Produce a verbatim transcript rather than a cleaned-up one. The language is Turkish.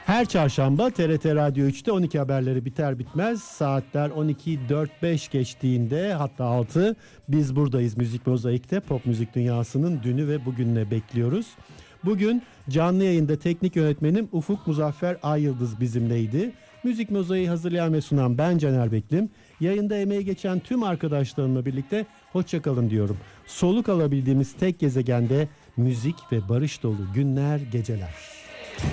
Her çarşamba T R T Radyo üçte on iki haberleri biter bitmez saatler on iki dört beş geçtiğinde, hatta altı, biz buradayız Müzik Mozaik'te. Pop müzik dünyasının dünü ve bugününe bekliyoruz. Bugün canlı yayında teknik yönetmenim Ufuk Muzaffer Ayyıldız bizimleydi. Müzik Mozaik'i hazırlayan ve sunan ben Caner Beklim. Yayında emeği geçen tüm arkadaşlarımla birlikte hoşçakalın diyorum. Soluk alabildiğimiz tek gezegende müzik ve barış dolu günler, geceler.